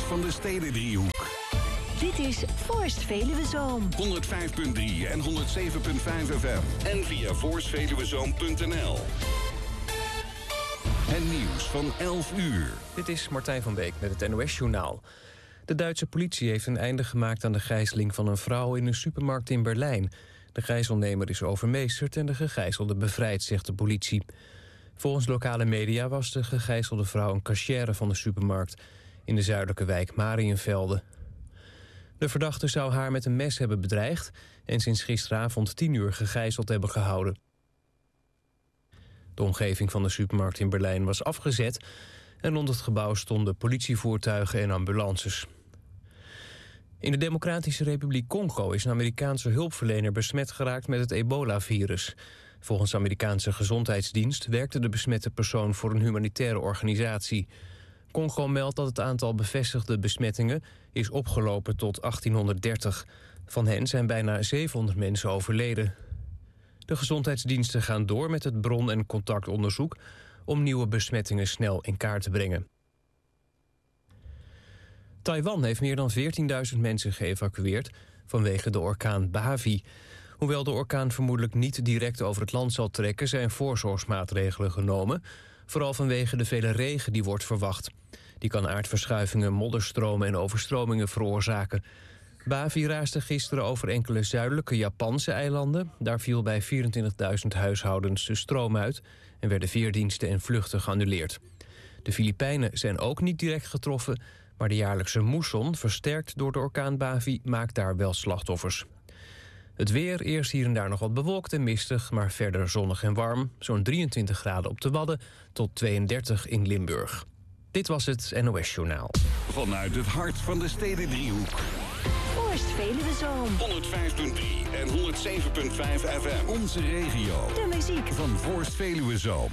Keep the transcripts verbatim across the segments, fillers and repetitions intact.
van de Stedendriehoek. Dit is Forst Veluwe Zoom. honderd vijf punt drie en honderd zeven punt vijf F M. En via forst veluwe zoom punt n l. Het nieuws van elf uur. Dit is Martijn van Beek met het N O S-journaal. De Duitse politie heeft een einde gemaakt aan de gijzeling van een vrouw in een supermarkt in Berlijn. De gijzelnemer is overmeesterd en de gegijzelde bevrijd, zegt de politie. Volgens lokale media was de gegijzelde vrouw een cashière van de supermarkt in de zuidelijke wijk Mariënvelde. De verdachte zou haar met een mes hebben bedreigd en sinds gisteravond tien uur gegijzeld hebben gehouden. De omgeving van de supermarkt in Berlijn was afgezet en rond het gebouw stonden politievoertuigen en ambulances. In de Democratische Republiek Congo is een Amerikaanse hulpverlener besmet geraakt met het ebola-virus. Volgens de Amerikaanse gezondheidsdienst werkte de besmette persoon voor een humanitaire organisatie. Congo meldt dat het aantal bevestigde besmettingen is opgelopen tot achttienhonderddertig. Van hen zijn bijna zevenhonderd mensen overleden. De gezondheidsdiensten gaan door met het bron- en contactonderzoek om nieuwe besmettingen snel in kaart te brengen. Taiwan heeft meer dan veertienduizend mensen geëvacueerd vanwege de orkaan Bavi. Hoewel de orkaan vermoedelijk niet direct over het land zal trekken, zijn voorzorgsmaatregelen genomen, vooral vanwege de vele regen die wordt verwacht. Die kan aardverschuivingen, modderstromen en overstromingen veroorzaken. Bavi raasde gisteren over enkele zuidelijke Japanse eilanden. Daar viel bij vierentwintigduizend huishoudens de stroom uit en werden veerdiensten en vluchten geannuleerd. De Filipijnen zijn ook niet direct getroffen, maar de jaarlijkse moesson, versterkt door de orkaan Bavi, maakt daar wel slachtoffers. Het weer, eerst hier en daar nog wat bewolkt en mistig, maar verder zonnig en warm. Zo'n drieëntwintig graden op de Wadden tot tweeëndertig in Limburg. Dit was het N O S-journaal. Vanuit het hart van de Stedendriehoek. Forst Veluwe Zoom. honderd vijf punt drie en honderd zeven punt vijf F M. Onze regio. De muziek van Forst Veluwe Zoom.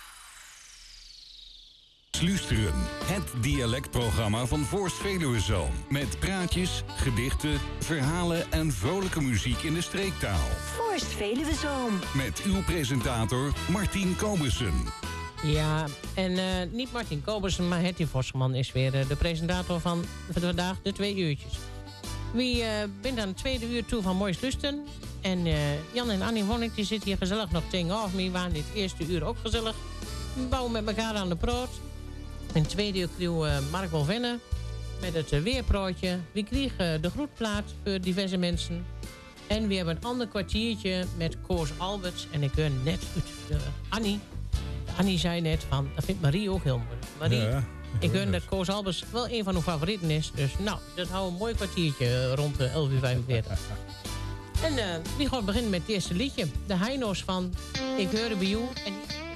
Luisteren, het dialectprogramma van Forst Veluwe Zoom. Met praatjes, gedichten, verhalen en vrolijke muziek in de streektaal. Forst Veluwe Zoom. Met uw presentator Martien Kobersen. Ja, en uh, niet Martien Kobersen, maar Hetty Vosselman is weer uh, de presentator van vandaag de twee uurtjes. Wie uh, bent aan het tweede uur toe van Moois Lusten. En uh, Jan en Annie Wonink die zitten hier gezellig nog tegenover me. We waren dit eerste uur ook gezellig. We bouwen met elkaar aan de brood. In het tweede uur kreeg uh, Mark Wolvenne met het uh, weerprootje. We kregen uh, de groetplaat voor diverse mensen. En we hebben een ander kwartiertje met Koos Alberts. En ik hoor net uit uh, Annie. Annie zei net van, dat vindt Marie ook heel mooi. Marie, ja, ik hoor dat Koos Alberts wel een van uw favorieten is. Dus nou, dat houden we een mooi kwartiertje rond de elf uur vijfenveertig. En uh, we gaan beginnen met het eerste liedje. De Heino's van Ik hoorde bij jou. En